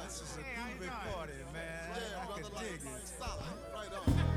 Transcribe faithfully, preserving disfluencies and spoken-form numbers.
This is a Hey, how you groovy doing? party, man. Yeah, I brother, can like, dig like it. solid. Right on.